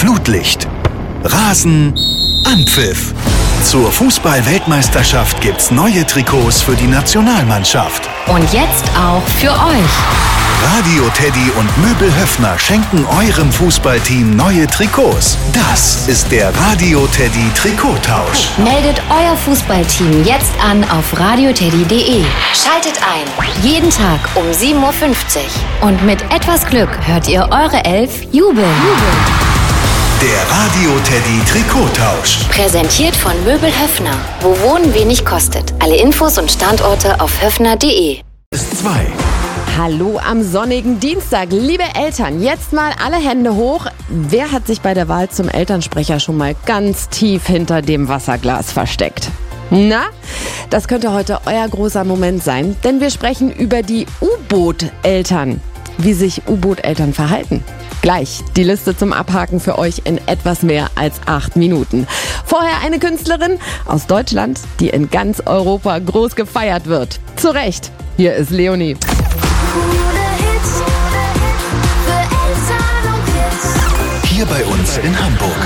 Flutlicht, Rasen, Anpfiff. Zur Fußball-Weltmeisterschaft gibt's neue Trikots für die Nationalmannschaft. Und jetzt auch für euch. Radio Teddy und Möbel Höffner schenken eurem Fußballteam neue Trikots. Das ist der Radio Teddy Trikottausch. Meldet euer Fußballteam jetzt an auf radioteddy.de. Schaltet ein. Jeden Tag um 7.50 Uhr. Und mit etwas Glück hört ihr eure Elf jubeln. Der Radio Teddy Trikottausch. Präsentiert von Möbel Höffner. Wo Wohnen wenig kostet. Alle Infos und Standorte auf höffner.de. Ist 2. Hallo am sonnigen Dienstag. Liebe Eltern, jetzt mal alle Hände hoch. Wer hat sich bei der Wahl zum Elternsprecher schon mal ganz tief hinter dem Wasserglas versteckt? Na, das könnte heute euer großer Moment sein, denn wir sprechen über die U-Boot-Eltern. Wie sich U-Boot-Eltern verhalten. Gleich die Liste zum Abhaken für euch in etwas mehr als 8 Minuten. Vorher eine Künstlerin aus Deutschland, die in ganz Europa groß gefeiert wird. Zu Recht, hier ist Leonie. Hier bei uns in Hamburg.